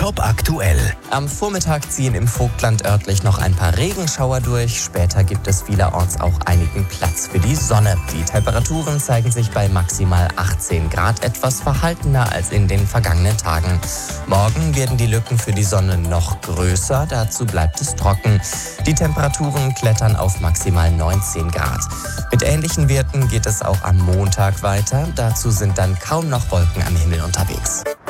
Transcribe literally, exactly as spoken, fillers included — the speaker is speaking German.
Top aktuell. Am Vormittag ziehen im Vogtland örtlich noch ein paar Regenschauer durch. Später gibt es vielerorts auch einigen Platz für die Sonne. Die Temperaturen zeigen sich bei maximal achtzehn Grad etwas verhaltener als in den vergangenen Tagen. Morgen werden die Lücken für die Sonne noch größer. Dazu bleibt es trocken. Die Temperaturen klettern auf maximal neunzehn Grad. Mit ähnlichen Werten geht es auch am Montag weiter. Dazu sind dann kaum noch Wolken am Himmel unterwegs.